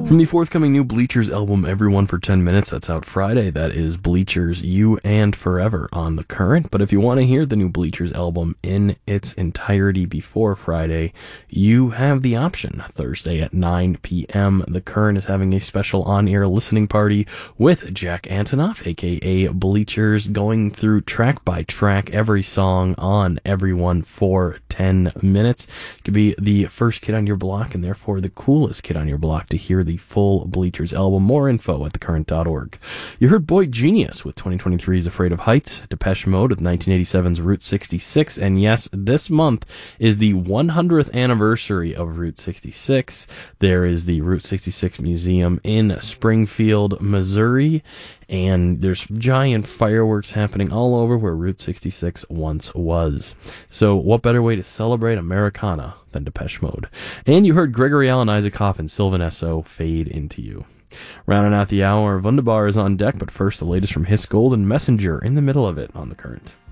From the forthcoming new Bleachers album, Everyone for 10 Minutes, that's out Friday. That is Bleachers' You and Forever on The Current. But if you want to hear the new Bleachers album in its entirety before Friday, you have the option. Thursday at 9 p.m., The Current is having a special on-air listening party with Jack Antonoff, aka Bleachers, going through track by track every song on Everyone for 10 minutes. You could be the first kid on your block and therefore the coolest kid on your block to hear the full Bleachers album. More info at thecurrent.org. You heard Boy Genius with 2023's Afraid of Heights, Depeche Mode with 1987's Route 66, and yes, this month is the 100th anniversary of Route 66. There is the Route 66 Museum in Springfield, Missouri, and there's giant fireworks happening all over where Route 66 once was. So what better way to celebrate Americana than Depeche Mode? And you heard Gregory Alan Isaacoff and Sylvan Esso, Fade Into You. Rounding out the hour, Wunderbar is on deck, but first the latest from Hiss Gold and Messenger in the middle of it on The Current.